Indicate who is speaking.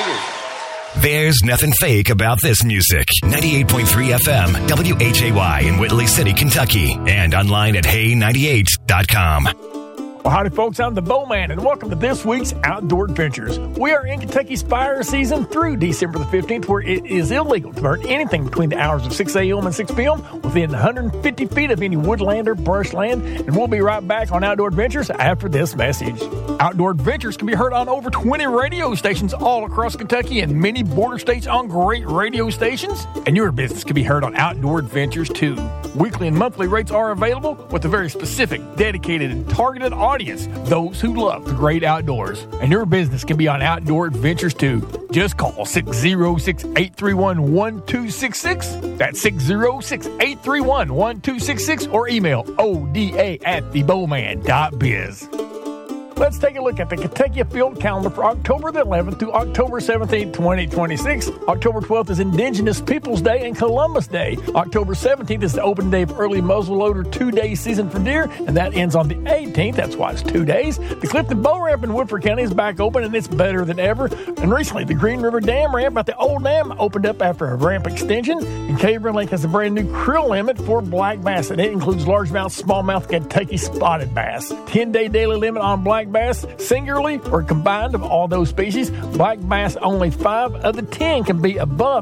Speaker 1: figures.
Speaker 2: There's nothing fake about this music. 98.3 FM, WHAY in Whitley City, Kentucky. And online at hey98.com.
Speaker 3: Well, howdy, folks. I'm the Bowman, and welcome to this week's Outdoor Adventures. We are in Kentucky's fire season through December the 15th, where it is illegal to burn anything between the hours of 6 a.m. and 6 p.m. within 150 feet of any woodland or brushland. And we'll be right back on Outdoor Adventures after this message. Outdoor Adventures can be heard on over 20 radio stations all across Kentucky and many border states on great radio stations. And your business can be heard on Outdoor Adventures, too. Weekly and monthly rates are available with a very specific, dedicated, and targeted audience, those who love the great outdoors. And your business can be on Outdoor Adventures too. Just call 606-831-1266. That's 606-831-1266 or email oda@thebowman.biz. Let's take a look at the Kentucky Field Calendar for October the 11th to October 17th, 2026. October 12th is Indigenous Peoples Day and Columbus Day. October 17th is the open day of early muzzleloader 2-day season for deer, and that ends on the 18th. That's why it's 2 days. The Clifton Bow Ramp in Woodford County is back open, and it's better than ever. And recently, the Green River Dam Ramp at the Old Dam opened up after a ramp extension. And Cave Run Lake has a brand new krill limit for black bass, and it includes largemouth, smallmouth, Kentucky spotted bass. 10-day daily limit on black bass, singularly or combined of all those species. Black bass, only 5 of the 10 can be above